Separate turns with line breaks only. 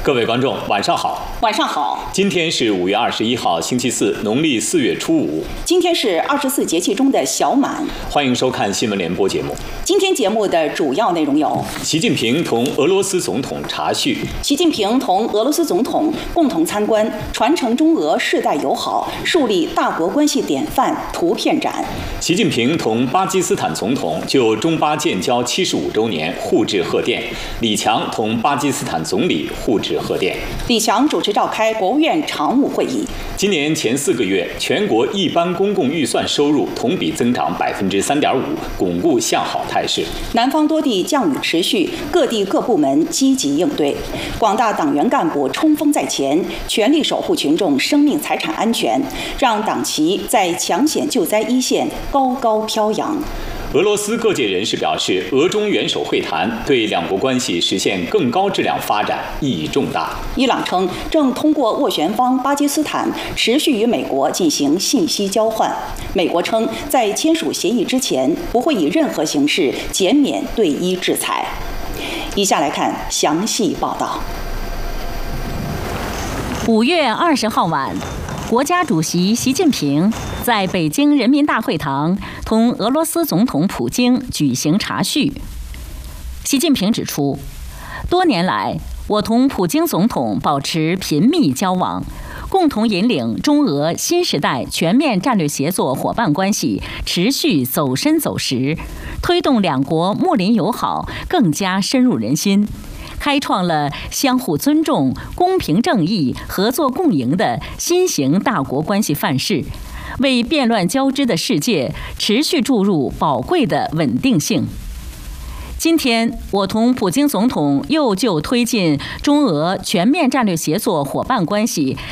各位观众，晚上好。
晚上好。
今天是5月21号，星期四，农历4月初5。
今天是24节气中的小满。
欢迎收看新闻联播节目。
今天节目的主要内容有：
习近平同俄罗斯总统茶叙；
习近平同俄罗斯总统共同参观传承中俄世代友好、树立大国关系典范图片展；
习近平同巴基斯坦总统就中巴建交75周年互致贺电；李强同巴基斯坦总理互致贺电。
李强主持召开国务院常务会议。
今年前4个月，全国一般公共预算收入同比增长3.5%，巩固向好态势。
南方多地降雨持续，各地各部门积极应对。广大党员干部冲锋在前，全力守护群众生命财产安全，让党旗在抢险救灾一线高高飘扬。
俄罗斯各界人士表示，俄中元首会谈对两国关系实现更高质量发展意义重大。
伊朗称正通过斡旋方巴基斯坦持续与美国进行信息交换。美国称在签署协议之前，不会以任何形式减免对伊制裁。以下来看详细报道。
5月20号晚，国家主席习近平在北京人民大会堂同俄罗斯总统普京举行茶叙。习近平指出，多年来，我同普京总统保持频密交往，共同引领中俄新时代全面战略协作伙伴关系持续走深走实，推动两国睦邻友好更加深入人心，开创了相互尊重、公平正义、合作共赢的新型大国关系范式，为变乱交织的世界持续注入宝贵的稳定性。今天，我同普京总统又就推进中俄全面战略协作伙伴关系